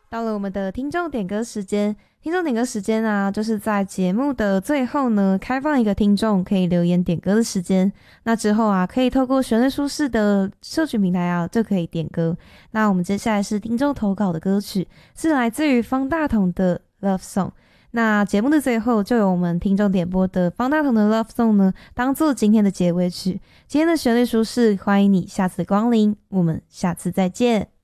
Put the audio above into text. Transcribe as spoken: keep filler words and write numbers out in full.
到了我们的听众点歌时间，听众点歌时间啊，就是在节目的最后呢，开放一个听众可以留言点歌的时间。那之后啊，可以透过旋律舒适的社群平台啊，就可以点歌。那我们接下来是听众投稿的歌曲，是来自于方大同的 Love Song。那节目的最后，就由我们听众点播的方大同的 Love Song 呢，当做今天的结尾曲。今天的旋律舒适，欢迎你下次光临，我们下次再见。